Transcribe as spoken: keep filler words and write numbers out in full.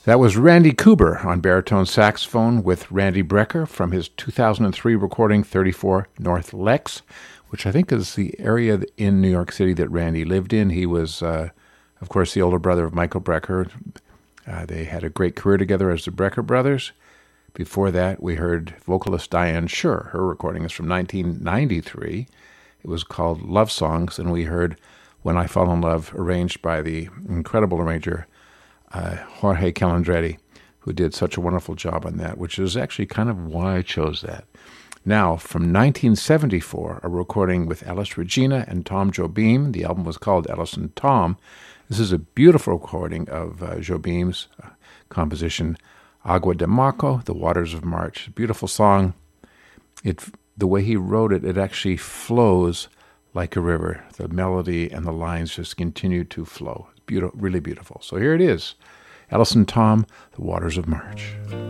That was Randy Cooper on baritone saxophone with Randy Brecker from his two thousand three recording thirty-four North Lex, which I think is the area in New York City that Randy lived in. He was, uh, of course, the older brother of Michael Brecker. Uh, they had a great career together as the Brecker brothers. Before that, we heard vocalist Diane Shure. Her recording is from nineteen ninety-three. It was called Love Songs, and we heard When I Fall in Love, arranged by the incredible arranger uh, Jorge Calandretti, who did such a wonderful job on that, which is actually kind of why I chose that. Now, from nineteen seventy-four, a recording with Alice Regina and Tom Jobim. The album was called Alice and Tom. This is a beautiful recording of uh, Jobim's uh, composition, Agua de Marco, The Waters of March. Beautiful song. It, the way he wrote it, it actually flows like a river. The melody and the lines just continue to flow. It's beautiful, really beautiful. So here it is, Alice and Tom, The Waters of March.